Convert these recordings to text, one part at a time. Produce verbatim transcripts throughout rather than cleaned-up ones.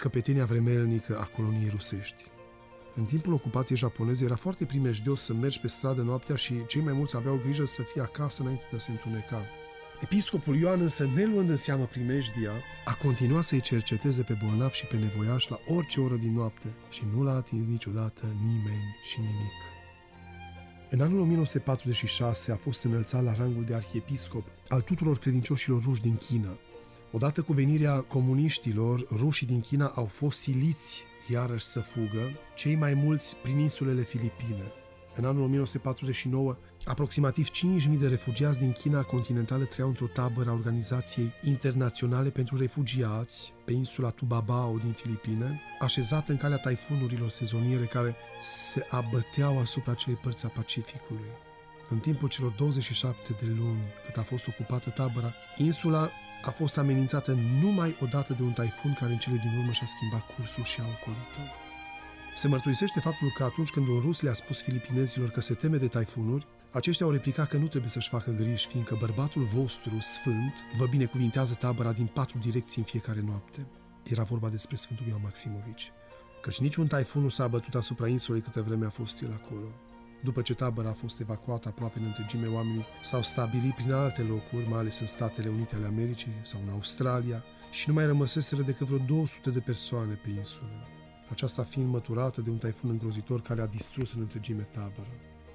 căpetenia vremelnică a coloniei rusești. În timpul ocupației japoneze era foarte primejdios să mergi pe stradă noaptea și cei mai mulți aveau grijă să fie acasă înainte de a se întuneca. Episcopul Ioan însă, neluând în seamă primejdia, a continuat să-i cerceteze pe bolnavi și pe nevoiași la orice oră din noapte și nu l-a atins niciodată nimeni și nimic. În anul o mie nouă sute patruzeci și șase a fost înălțat la rangul de arhiepiscop al tuturor credincioșilor ruși din China. Odată cu venirea comuniștilor, rușii din China au fost siliți iarăși să fugă, cei mai mulți prin insulele Filipine. În anul o mie nouă sute patruzeci și nouă, aproximativ cinci mii de refugiați din China continentală trăiau într-o tabără a Organizației Internaționale pentru Refugiați pe insula Tubabao din Filipine, așezată în calea taifunurilor sezoniere care se abăteau asupra acelei părți a Pacificului. În timpul celor douăzeci și șapte de luni cât a fost ocupată tabăra, insula a fost amenințată numai odată de un taifun care în cele din urmă și-a schimbat cursul și a ocolit-o. Se mărturisește faptul că atunci când un rus le-a spus filipinezilor că se teme de taifunuri, aceștia au replicat că nu trebuie să-și facă griji, fiindcă bărbatul vostru, sfânt, vă binecuvintează tabăra din patru direcții în fiecare noapte. Era vorba despre Sfântul Ioan Maximovici, căci niciun taifun nu s-a abătut asupra insulei câtă vreme a fost el acolo. După ce tabăra a fost evacuată aproape în întregime, oamenii s-au stabilit prin alte locuri, mai ales în Statele Unite ale Americii sau în Australia, și nu mai rămăseseră decât vreo două sute de persoane pe insulă, aceasta fiind măturată de un taifun îngrozitor care a distrus în întregime tabăra.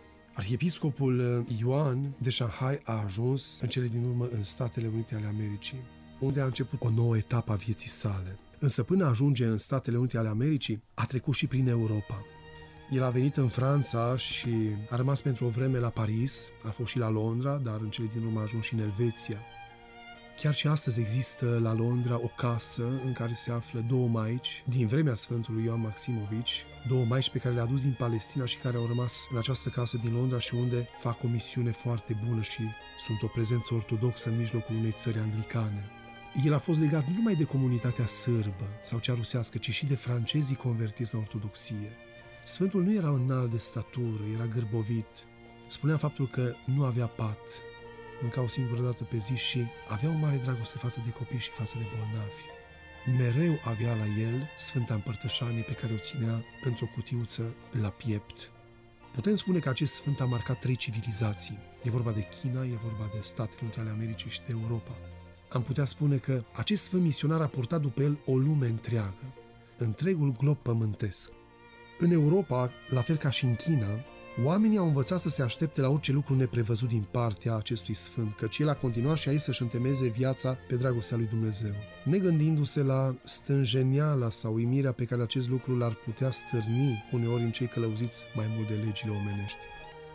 Arhiepiscopul Ioan de Shanghai a ajuns în cele din urmă în Statele Unite ale Americii, unde a început o nouă etapă a vieții sale. Însă până ajunge în Statele Unite ale Americii, a trecut și prin Europa. El a venit în Franța și a rămas pentru o vreme la Paris, a fost și la Londra, dar în cele din urmă a ajuns și în Elveția. Chiar și astăzi există la Londra o casă în care se află două maici din vremea Sfântului Ioan Maximovici, două maici pe care le-a adus din Palestina și care au rămas în această casă din Londra și unde fac o misiune foarte bună și sunt o prezență ortodoxă în mijlocul unei țări anglicane. El a fost legat nu numai de comunitatea sârbă sau cea rusească, ci și de francezii convertiți la ortodoxie. Sfântul nu era înalt de statură, era gârbovit. Spunea faptul că nu avea pat, mânca o singură dată pe zi și avea o mare dragoste față de copii și față de bolnavi. Mereu avea la el Sfânta Împărtășanie pe care o ținea într-o cutiuță la piept. Putem spune că acest sfânt a marcat trei civilizații. E vorba de China, e vorba de Statele Unite ale Americii și de Europa. Am putea spune că acest sfânt misionar a purtat după el o lume întreagă, întregul glob pământesc. În Europa, la fel ca și în China, oamenii au învățat să se aștepte la orice lucru neprevăzut din partea acestui sfânt, căci el a continuat și aici să-și întemeieze viața pe dragostea lui Dumnezeu, negândindu-se la stânjeniala sau uimirea pe care acest lucru l-ar putea stârni uneori în cei călăuziți mai mult de legile omenești.